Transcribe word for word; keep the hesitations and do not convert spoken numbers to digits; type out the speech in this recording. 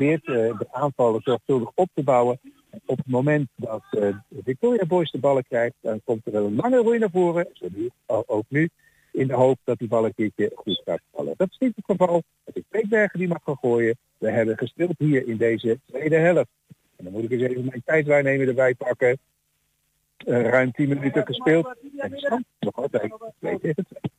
probeert uh, de aanvallen zorgvuldig op te bouwen. En op het moment dat uh, de Victoria Boys de ballen krijgt, dan komt er een lange roei naar voren, zo nu, ook nu, in de hoop dat die bal een keertje goed gaat vallen. Dat is niet het geval. Het is Beekbergen die mag gaan gooien. We hebben gespeeld hier in deze tweede helft. En dan moet ik eens even mijn tijdwaarnemer erbij pakken. Uh, ruim tien minuten gespeeld. En de stand nog altijd twee tegen twee.